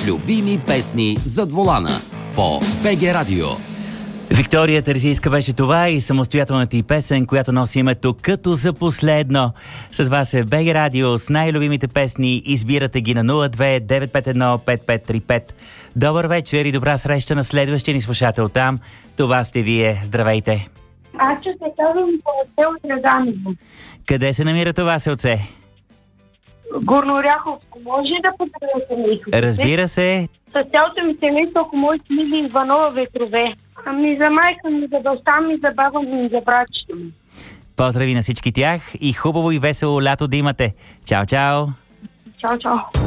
Любими песни зад волана по БГ Радио. Виктория Терзийска беше това и самостоятелната й песен, която носи името "Като за последно". С вас е БГ Радио с най-любимите песни. Избирате ги на 02-951-5535. Добър вечер и добра среща на следващия ни слушател там. Това сте вие. Здравейте! Аз ще се казвам село Драганово. Къде се намира това селце? Горнооряховско. Може да поздравя семейството? Разбира се. С цялото ми семейство, ако може, Лили Иванова Ветрове. Ами за майка ми, за баща ми, за баба ми, за братчето ми. Поздрави на всички тях и хубаво и весело лято да имате. Чао, чао! Чао, чао!